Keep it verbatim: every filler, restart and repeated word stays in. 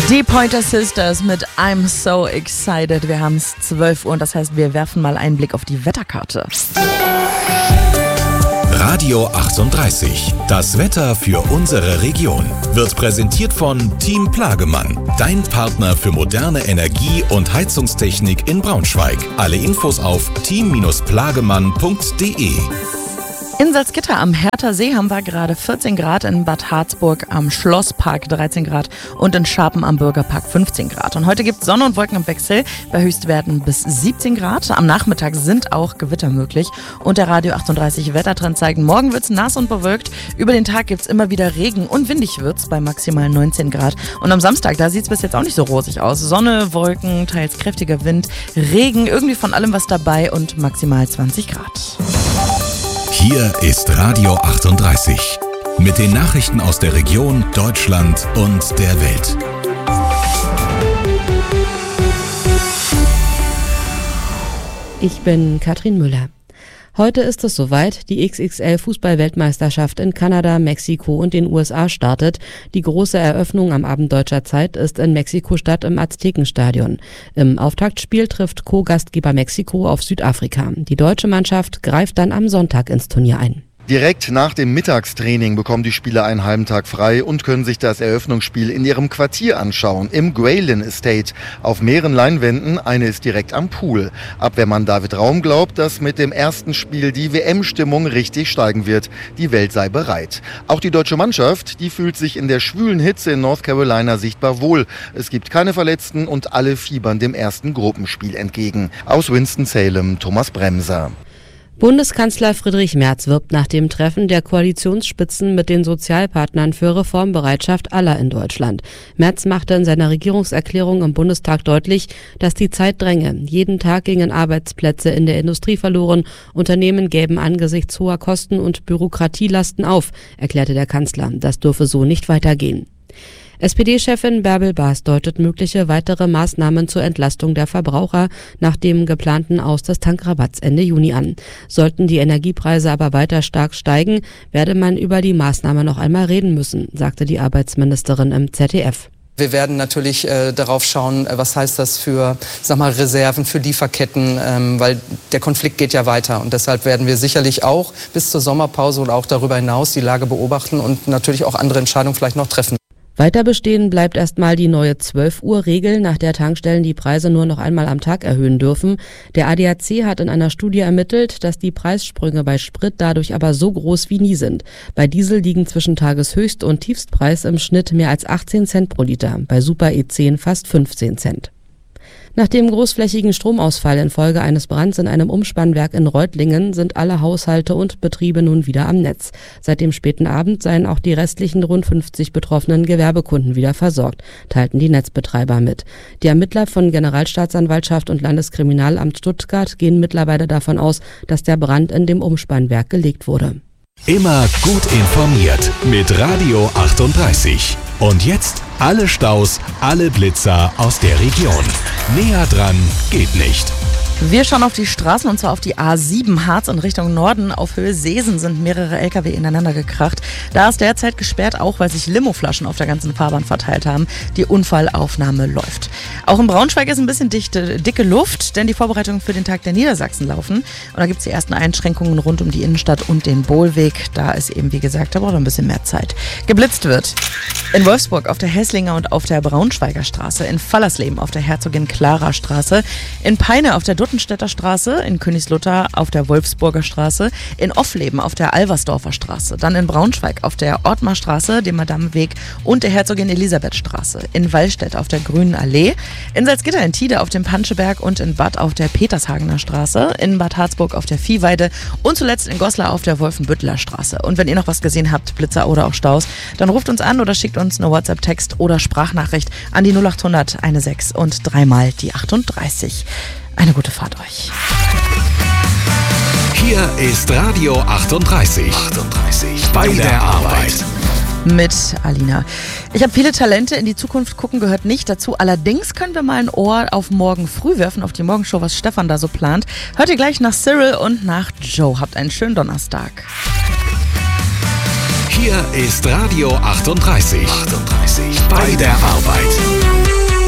Die Pointer Sisters mit I'm So Excited. Wir haben es zwölf Uhr und das heißt, wir werfen mal einen Blick auf die Wetterkarte. Radio achtunddreißig. Das Wetter für unsere Region wird präsentiert von Team Plagemann. Dein Partner für moderne Energie- und Heizungstechnik in Braunschweig. Alle Infos auf team Bindestrich plagemann punkt de. In Salzgitter am Hertha See haben wir gerade vierzehn Grad, in Bad Harzburg am Schlosspark dreizehn Grad und in Scharpen am Bürgerpark fünfzehn Grad. Und heute gibt es Sonne und Wolken im Wechsel bei Höchstwerten bis siebzehn Grad. Am Nachmittag sind auch Gewitter möglich. Und der Radio achtunddreißig Wettertrend zeigt, morgen wird es nass und bewölkt. Über den Tag gibt es immer wieder Regen und windig wird es bei maximal neunzehn Grad. Und am Samstag, da sieht es bis jetzt auch nicht so rosig aus. Sonne, Wolken, teils kräftiger Wind, Regen, irgendwie von allem was dabei und maximal zwanzig Grad. Hier ist Radio achtunddreißig mit den Nachrichten aus der Region, Deutschland und der Welt. Ich bin Katrin Müller. Heute ist es soweit, die X X L-Fußball-Weltmeisterschaft in Kanada, Mexiko und den U S A startet. Die große Eröffnung am Abend deutscher Zeit ist in Mexiko-Stadt im Aztekenstadion. Im Auftaktspiel trifft Co-Gastgeber Mexiko auf Südafrika. Die deutsche Mannschaft greift dann am Sonntag ins Turnier ein. Direkt nach dem Mittagstraining bekommen die Spieler einen halben Tag frei und können sich das Eröffnungsspiel in ihrem Quartier anschauen, im Graylin Estate. Auf mehreren Leinwänden, eine ist direkt am Pool. Abwehrmann David Raum glaubt, dass mit dem ersten Spiel die W M-Stimmung richtig steigen wird. Die Welt sei bereit. Auch die deutsche Mannschaft, die fühlt sich in der schwülen Hitze in North Carolina sichtbar wohl. Es gibt keine Verletzten und alle fiebern dem ersten Gruppenspiel entgegen. Aus Winston-Salem, Thomas Bremser. Bundeskanzler Friedrich Merz wirbt nach dem Treffen der Koalitionsspitzen mit den Sozialpartnern für Reformbereitschaft aller in Deutschland. Merz machte in seiner Regierungserklärung im Bundestag deutlich, dass die Zeit dränge. Jeden Tag gingen Arbeitsplätze in der Industrie verloren. Unternehmen gäben angesichts hoher Kosten und Bürokratielasten auf, erklärte der Kanzler. Das dürfe so nicht weitergehen. S P D-Chefin Bärbel Baas deutet mögliche weitere Maßnahmen zur Entlastung der Verbraucher nach dem geplanten Aus des Tankrabatts Ende Juni an. Sollten die Energiepreise aber weiter stark steigen, werde man über die Maßnahme noch einmal reden müssen, sagte die Arbeitsministerin im Z D F. Wir werden natürlich äh, darauf schauen, äh, was heißt das für, sag mal, Reserven, für Lieferketten, ähm, weil der Konflikt geht ja weiter. Und deshalb werden wir sicherlich auch bis zur Sommerpause und auch darüber hinaus die Lage beobachten und natürlich auch andere Entscheidungen vielleicht noch treffen. Weiter bestehen bleibt erstmal die neue zwölf Uhr Regel, nach der Tankstellen die Preise nur noch einmal am Tag erhöhen dürfen. Der A D A C hat in einer Studie ermittelt, dass die Preissprünge bei Sprit dadurch aber so groß wie nie sind. Bei Diesel liegen zwischen Tageshöchst- und Tiefstpreis im Schnitt mehr als achtzehn Cent pro Liter, bei Super E zehn fast fünfzehn Cent. Nach dem großflächigen Stromausfall infolge eines Brands in einem Umspannwerk in Reutlingen sind alle Haushalte und Betriebe nun wieder am Netz. Seit dem späten Abend seien auch die restlichen rund fünfzig betroffenen Gewerbekunden wieder versorgt, teilten die Netzbetreiber mit. Die Ermittler von Generalstaatsanwaltschaft und Landeskriminalamt Stuttgart gehen mittlerweile davon aus, dass der Brand in dem Umspannwerk gelegt wurde. Immer gut informiert mit Radio achtunddreißig. Und jetzt alle Staus, alle Blitzer aus der Region. Näher dran geht nicht. Wir schauen auf die Straßen und zwar auf die A sieben Harz in Richtung Norden. Auf Höhe Seesen sind mehrere L K W ineinander gekracht. Da ist derzeit gesperrt, auch weil sich Limoflaschen auf der ganzen Fahrbahn verteilt haben. Die Unfallaufnahme läuft. Auch in Braunschweig ist ein bisschen dichte, dicke Luft, denn die Vorbereitungen für den Tag der Niedersachsen laufen. Und da gibt es die ersten Einschränkungen rund um die Innenstadt und den Bohlweg. Da ist eben, wie gesagt, da braucht ein bisschen mehr Zeit. Geblitzt wird in Wolfsburg auf der Hesslinger und auf der Braunschweiger Straße, in Fallersleben auf der Herzogin Clara Straße, in Peine auf der Duttenstädter Straße, in Königslutter auf der Wolfsburger Straße, in Offleben auf der Alversdorfer Straße, dann in Braunschweig auf der Ortmar Straße, dem Madameweg und der Herzogin Elisabeth Straße, in Wallstedt auf der Grünen Allee, in Salzgitter in Tide auf dem Panscheberg und in Bad auf der Petershagener Straße, in Bad Harzburg auf der Viehweide und zuletzt in Goslar auf der Wolfenbütteler Straße. Und wenn ihr noch was gesehen habt, Blitzer oder auch Staus, dann ruft uns an oder schickt uns eine WhatsApp-Text oder Sprachnachricht an die null acht hundert sechzehn und dreimal die achtunddreißig. Eine gute Fahrt euch. Hier ist Radio achtunddreißig. achtunddreißig. Bei der Arbeit. Mit Alina. Ich habe viele Talente, in die Zukunft gucken gehört nicht dazu. Allerdings können wir mal ein Ohr auf morgen früh werfen, auf die Morgenshow, was Stefan da so plant. Hört ihr gleich nach Cyril und nach Joe. Habt einen schönen Donnerstag. Hier ist Radio achtunddreißig. achtunddreißig. Bei der Arbeit.